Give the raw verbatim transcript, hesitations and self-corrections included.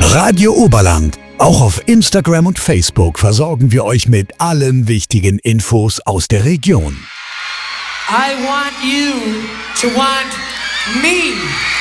Radio Oberland. Auch auf Instagram und Facebook versorgen wir euch mit allen wichtigen Infos aus der Region. I want you to want me.